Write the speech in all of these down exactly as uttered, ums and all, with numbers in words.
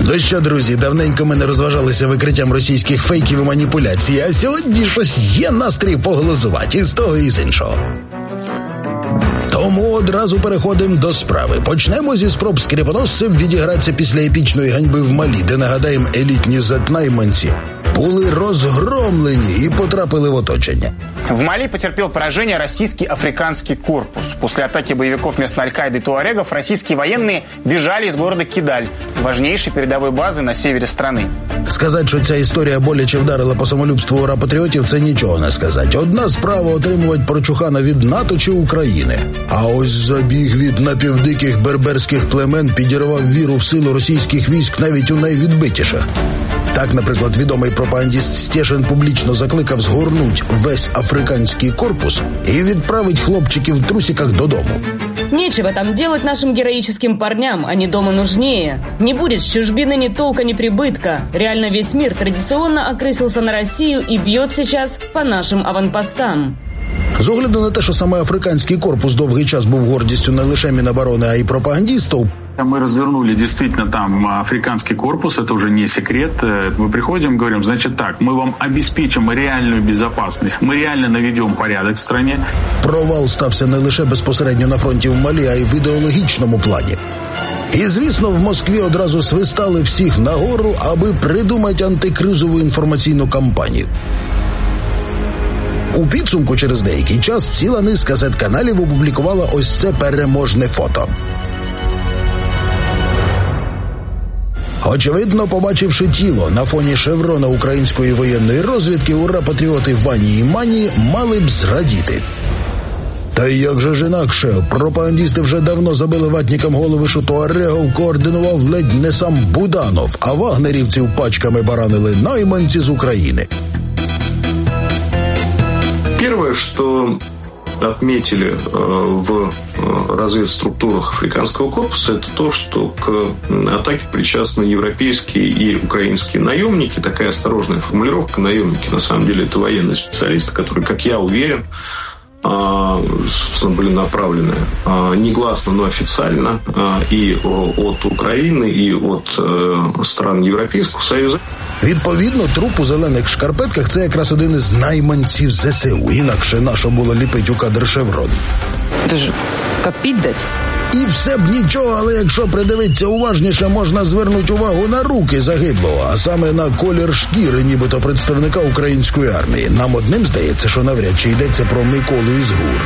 Ну що, друзі, давненько ми не розважалися викриттям російських фейків і маніпуляцій, а сьогодні щось є настрій поглузувати і з того, і з іншого. Тому одразу переходимо до справи. Почнемо зі спроб скріпоносців відігратися після епічної ганьби в Малі, де, нагадаємо, елітні зет-найманці були розгромлені і потрапили в оточення. В Мали потерпел поражение российский африканский корпус. После атаки боевиков местной Аль-Каиды и туарегов российские военные бежали из города Кидаль, важнейшей передовой базы на севере страны. Сказати, що ця історія боляче вдарила по самолюбству ура-патріотів, це нічого не сказати. Одна справа отримувати прочухана від НАТО чи України. А ось забіг від напівдиких берберських племен підірвав віру в силу російських військ навіть у найвідбитіших. Так, наприклад, відомий пропагандист Стешин публічно закликав згорнуть весь африканський корпус і відправить хлопчиків в трусиках додому. Нечего там делать нашим героическим парням, они дома нужнее. Не будет с чужбины ни толка, ни прибытка. Реально весь мир традиционно окрысился на Россию и бьет сейчас по нашим аванпостам. З огляду на те, що саме африканський корпус довгий час був гордістю не лише Міноборони, а й пропагандистів, мы развернули действительно там африканский корпус, это уже не секрет. Мы приходим, говорим, значит так, мы вам обеспечим реальную безопасность, мы реально наведем порядок в стране. Провал стався не лише безпосередньо на фронті в Малі, а й в ідеологічному плані. І, звісно, в Москві одразу свистали всіх нагору, аби придумати антикризову інформаційну кампанію. У підсумку через деякий час ціла низка зет-каналів опублікувала ось це переможне фото. Очевидно, побачивши тіло на фоні шеврона української воєнної розвідки, ура-патріоти Вані і Мані мали б зрадіти. Та як же ж інакше, пропагандисти вже давно забили ватникам голови, що туарегов координував ледь не сам Буданов, а вагнерівців пачками баранили найманці з України. Первое, что отметили в разведструктурах африканского корпуса, это то, что к атаке причастны европейские и украинские наемники. Такая осторожная формулировка. Наемники, на самом деле, это военные специалисты, которые, как я уверен, собственно, были направлены негласно, но официально и от Украины, и от стран Европейского Союза. Відповідно, труп у зелених шкарпетках – це якраз один із найманців зе се у. Інакше нащо було ліпити у кадр шеврон. Це ж як піддать. І все б нічого, але якщо придивитися уважніше, можна звернути увагу на руки загиблого, а саме на колір шкіри, нібито представника української армії. Нам одним здається, що навряд чи йдеться про Миколу із ГУР.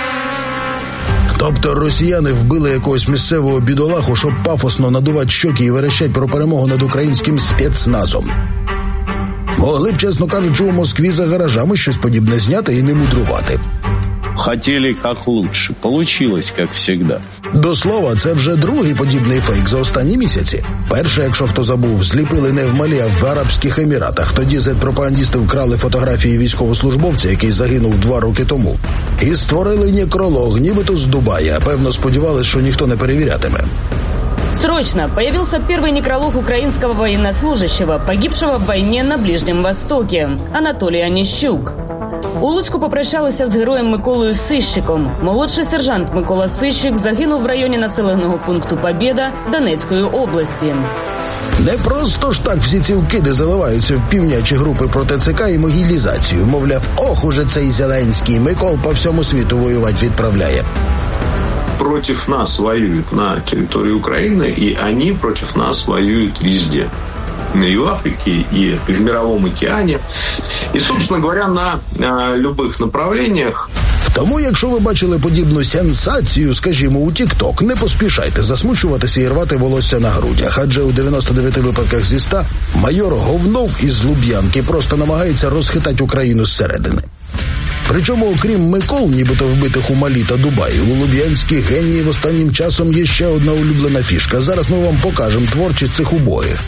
Тобто росіяни вбили якогось місцевого бідолаху, щоб пафосно надувати щоки і верещать про перемогу над українським спецназом. Могли б, чесно кажучи, у Москві за гаражами щось подібне зняти і не мудрувати. Хотели как лучше. Получилось, как всегда. До слова, це вже другий подібний фейк за останні місяці. Перше, якщо хто забув, зліпили не в Малі, а в Арабських Еміратах. Тоді зет-пропагандисти вкрали фотографії військовослужбовця, який загинув два роки тому. І створили некролог, нібито з Дубая. Певно, сподівались, що ніхто не перевірятиме. Срочно появился первый некролог украинского военнослужащего, погибшего в войне на Ближнем Востоке, Анатолій Аніщук. У Луцьку попрощалися з героєм Миколою Сищиком. Молодший сержант Микола Сищик загинув в районі населеного пункту Побєда Донецької області. Не просто ж так всі ці вкиди заливаються в півнячі групи проти це ка і могилізацію. Мовляв, ох уже цей Зеленський, Микол по всьому світу воювати відправляє. Против нас воюют на территории Украины, и они против нас воюют везде. И в Африке, и в Мировом океане. И, собственно говоря, на а, любых направлениях. Тому, якщо ви бачили подібну сенсацію, скажімо, у тік-ток, не поспішайте засмучуватися і рвати волосся на грудях. Адже у дев'яносто дев'яти випадках зі ста майор Говнов із Луб'янки просто намагається розхитати Україну зсередини. Причому, окрім Микол, нібито вбитих у Малі та Дубаї, у луб'янських геніїв останнім часом є ще одна улюблена фішка. Зараз ми вам покажемо творчість цих убогих.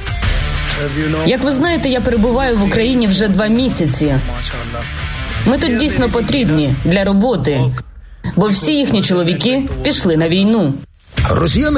Як ви знаєте, я перебуваю в Україні вже два місяці. Ми тут дійсно потрібні для роботи, бо всі їхні чоловіки пішли на війну. Росіяни